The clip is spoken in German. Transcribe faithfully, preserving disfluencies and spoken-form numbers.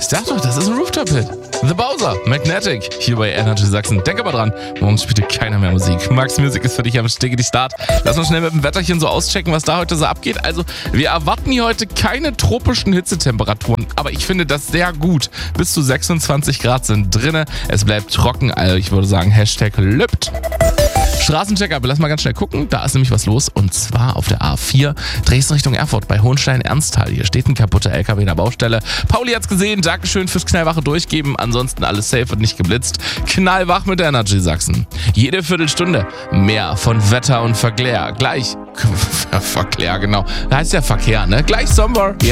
Ich sag doch, das ist ein Rooftop-Hit. The Bowser, Magnetic, hier bei Energy Sachsen. Denk aber dran, morgen spielt hier keiner mehr Musik. Max Music ist für dich am Stege die Start. Lass mal schnell mit dem Wetterchen so auschecken, was da heute so abgeht. Also, wir erwarten hier heute keine tropischen Hitzetemperaturen, aber ich finde das sehr gut. Bis zu sechsundzwanzig Grad sind drinne. Es bleibt trocken, also ich würde sagen, Hashtag lübt. Straßenchecker, lass mal ganz schnell gucken. Da ist nämlich was los und zwar auf der A vier Dresden Richtung Erfurt bei Hohenstein-Ernsthal. Hier steht ein kaputter L K W in der Baustelle. Pauli hat's gesehen, Dankeschön fürs knallwache Durchgeben. Ansonsten alles safe und nicht geblitzt. Knallwach mit Energy Sachsen. Jede Viertelstunde mehr von Wetter und Verkehr. Gleich, Verkehr, genau. Da heißt ja Verkehr, ne? Gleich Sommer. Yeah.